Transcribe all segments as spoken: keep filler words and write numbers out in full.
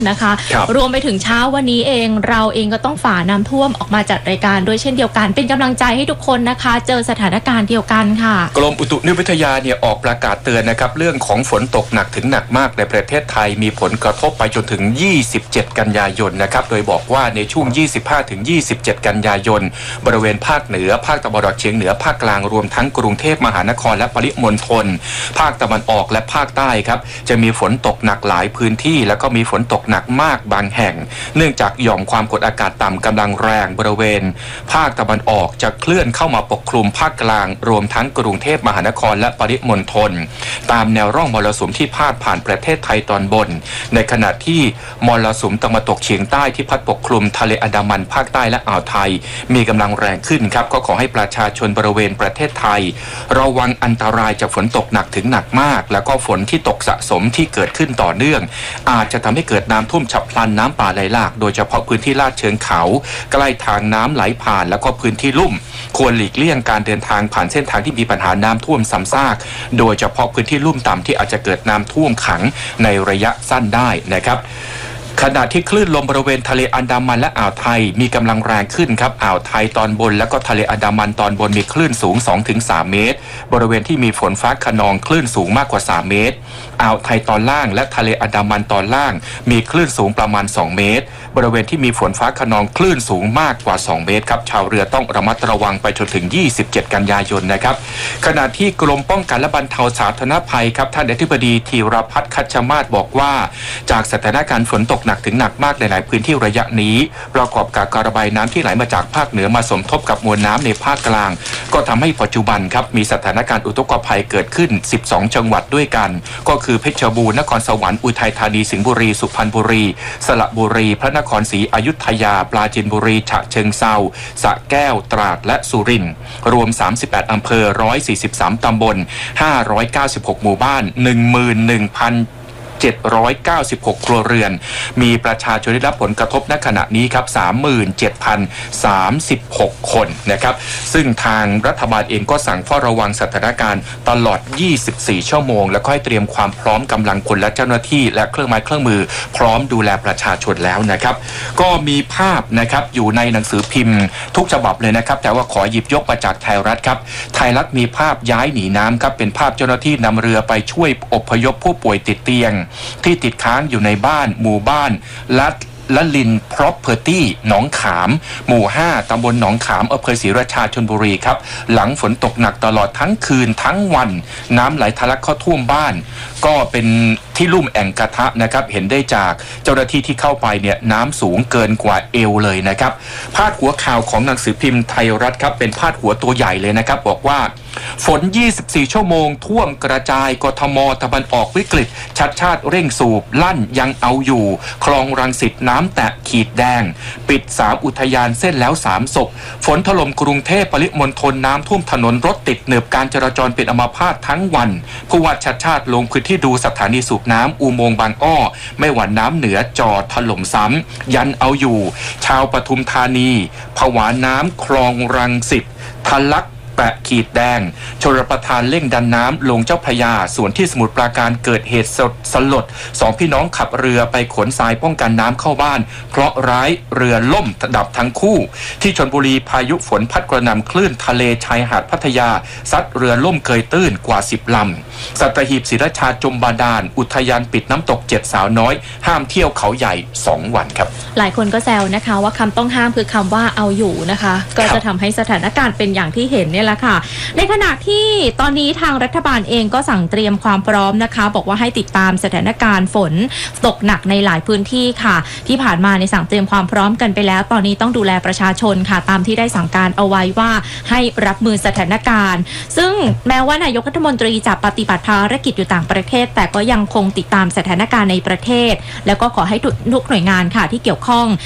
นะคะรวมไปถึงเช้าวันนี้เองเราเองก็ต้องฝ่าน้ำท่วมออกมาจัดรายการด้วยเช่นเดียวกันเป็นกำลังใจให้ทุกคนนะคะเจอสถานการณ์เดียวกันค่ะกรมอุตุนิยมวิทยาเนี่ยออกประกาศเตือนนะครับเรื่องของฝนตกหนักถึงหนักมากในประเทศไทยมีผลกระทบไปจนถึงยี่สิบเจ็ดกันยายนนะครับโดยบอกว่าในช่วง ยี่สิบห้าถึงยี่สิบเจ็ด กันยายนบริเวณภาคเหนือภาคตะวันออกเฉียงเหนือภาคกลางรวมทั้งกรุงเทพมหานครและปริมณฑลภาคตะวันออกและภาคใต้ครับจะมีฝนตกหนักหลายพื้นที่แล้วก็มีฝนตกหนักมากบางแห่งเนื่องจากหย่อมความกดอากาศต่ำกำลังแรงบริเวณภาคตะวันออกจะเคลื่อนเข้ามาปกคลุมภาคกลางรวมทั้งกรุงเทพมหานครและปริมณฑลตามแนวร่องมรสุมที่พาดผ่านประเทศไทยตอนบนในขณะที่มรสุมตะวันตกเฉียงใต้ที่พัดปกคลุมทะเลอันดามันภาคใต้และอ่าวไทยมีกำลังแรงขึ้นครับก็ขอให้ประชาชนบริเวณประเทศไทยระวังอันตรายจากฝนตกหนักถึงหนักมากแล้วก็ฝนที่ตกสะสมที่เกิดขึ้นต่อเนื่องอาจจะทำให้เกิดน้ำท่วมฉับพลันน้ำป่าไหลหลากโดยเฉพาะพื้นที่ลาดเชิงเขาใกล้ทางน้ำไหลผ่านแล้วก็พื้นที่ลุ่มควรหลีกเลี่ยงการเดินทางผ่านเส้นทางที่มีปัญหาน้ำท่วมซ้ำซากโดยเฉพาะพื้นที่ลุ่มต่ำที่อาจจะเกิดน้ำท่วมขังในระยะสั้นได้นะครับขณะที่คลื่นลมบริเวณทะเลอันดามันและอ่าวไทยมีกำลังแรงขึ้นครับอ่าวไทยตอนบนและก็ทะเลอันดามันตอนบนมีคลื่นสูง สองถึงสาม เมตรบริเวณที่มีฝนฟ้าคะนองคลื่นสูงมากกว่าสามเมตรอ่าวไทยตอนล่างและทะเลอันดามันตอนล่างมีคลื่นสูงประมาณสองเมตรบริเวณที่มีฝนฟ้าคะนองคลื่นสูงมากกว่าสองเมตรครับชาวเรือต้องระมัดระวังไปจนถึงยี่สิบเจ็ดกันยายนนะครับขณะที่กรมป้องกันและบรรเทาสาธารณภัยครับท่านอธิบดีธีรพัฒน์คัชมาศบอกว่าจากสถานการณ์ฝนตกหนักถึงหนักมากในหลายพื้นที่ระยะนี้ประกอบกับการระบายน้ำที่ไหลมาจากภาคเหนือมาสมทบกับมวลน้ำในภาคกลางก็ทำให้ปัจจุบันครับมีสถานการณ์อุทกภัยเกิดขึ้นสิบสองจังหวัดด้วยกันก็คือเพชรบูรณ์นครสวรรค์อุทัยธานีสิงห์บุรีสุพรรณบุรีสระบุรีพระนครศรีอยุธยาปราจีนบุรีฉะเชิงเทราสระแก้วตราดและสุรินทร์รวมสามสิบแปดอำเภอหนึ่งร้อยสี่สิบสามตำบลห้าร้อยเก้าสิบหกหมู่บ้าน หนึ่งหมื่นหนึ่งพันเจ็ดร้อยเก้าสิบหก ครัวเรือนมีประชาชนได้รับผลกระทบณขณะนี้ครับ สามหมื่นเจ็ดพันสามสิบหก คนนะครับซึ่งทางรัฐบาลเองก็สั่งเฝ้าระวังสถานการณ์ตลอดยี่สิบสี่ชั่วโมงและก็ให้เตรียมความพร้อมกำลังคนและเจ้าหน้าที่และเครื่องไม้เครื่องมือพร้อมดูแลประชาชนแล้วนะครับก็มีภาพนะครับอยู่ในหนังสือพิมพ์ทุกฉบับเลยนะครับแต่ว่าขอหยิบยกมาจากไทยรัฐครับไทยรัฐมีภาพย้ายหนีน้ำครับเป็นภาพเจ้าหน้าที่นำเรือไปช่วยอพยพผู้ป่วยติดเตียงที่ติดค้างอยู่ในบ้านหมู่บ้านลัดละลิน Property หนองขามหมู่ห้าตำบลหนองขามอำเภอศรีราชาชลบุรีครับหลังฝนตกหนักตลอดทั้งคืนทั้งวันน้ำไหลทะลักเข้าท่วมบ้านก็เป็นที่ลุ่มแอ่งกระทะนะครับเห็นได้จากเจ้าหน้าที่ที่เข้าไปเนี่ยน้ำสูงเกินกว่าเอวเลยนะครับพาดหัวข่าวของหนังสือพิมพ์ไทยรัฐครับเป็นพาดหัวตัวใหญ่เลยนะครับบอกว่าฝนยี่สิบสี่ชั่วโมงท่วมกระจายกทมตะวันออกวิกฤตชัดชาติเร่งสูบลั่นยังเอาอยู่คลองรังสิตน้ำแตะขีดแดงปิดสามอุทยานเส้นแล้วสามศพฝนถล่มกรุงเทพปริมณฑลน้ำท่วมถนนรถติดเหนืบการจราจรเป็นอัมพาตทั้งวันผู้ว่าชัดชาติลงพื้นที่ดูสถานีสูบน้ำอุโมงค์บางอ้อไม่หวั่นน้ำเหนือจอดถล่มซ้ำยันเอาอยู่ชาวปทุมธานีผวาน้ำคลองรังสิตทะลักแตะขีดแดงชลประทานเร่งดันน้ำลงเจ้าพระยาส่วนที่สมุทรปราการเกิดเหตุสลดสองพี่น้องขับเรือไปขนทรายป้องกันน้ำเข้าบ้านเพราะร้ายเรือล่มดับทั้งคู่ที่ชลบุรีพายุฝนพัดกระหน่ำคลื่นทะเลชายหาดพัทยาซัดเรือล่มเกยตื้นกว่าสิบลำสัตหีบศรีราชาจมบาดาลอุทยานปิดน้ำตกเจ็ดสาวน้อยห้ามเที่ยวเขาใหญ่สองวันครับหลายคนก็แซวนะคะว่าคำต้องห้ามคือคำว่าเอาอยู่นะคะก็จะทำให้สถานการณ์เป็นอย่างที่เห็นเนี่ยแหละค่ะในขณะที่ตอนนี้ทางรัฐบาลเองก็สั่งเตรียมความพร้อมนะคะบอกว่าให้ติดตามสถานการณ์ฝนตกหนักในหลายพื้นที่ค่ะที่ผ่านมาในสั่งเตรียมความพร้อมกันไปแล้วตอนนี้ต้องดูแลประชาชนค่ะตามที่ได้สั่งการเอาไว้ว่าให้รับมือสถานการณ์ซึ่งแม้ว่านายกรัฐมนตรีจะปฏิบัติภารกิจอยู่ต่างประเทศแต่ก็ยังคงติดตามสถานการณ์ในประเทศแล้วก็ขอให้ทุกหน่วยงานค่ะที่เกี่ยวข้อง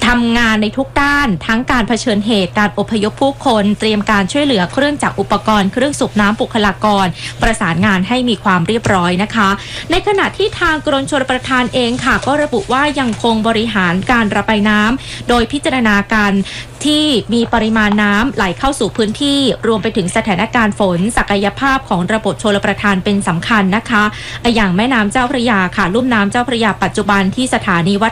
ทำงานในทุกด้านทั้งการเผชิญเหตุการอพยพผู้คนเตรียมการช่วยเหลือเครื่องจักรอุปกรณ์เครื่องสูบน้ำบุคลากรประสานงานให้มีความเรียบร้อยนะคะในขณะที่ทางกรมชลประทานเองค่ะก็ระบุว่ายังคงบริหารการระบายน้ำโดยพิจารณาการที่มีปริมาณน้ำไหลเข้าสู่พื้นที่รวมไปถึงสถานการณ์ฝนศักยภาพของระบบชลประทานเป็นสำคัญนะคะอย่างแม่น้ำเจ้าพระยาค่ะลุ่มน้ำเจ้าพระยาปัจจุบันที่สถานีวัด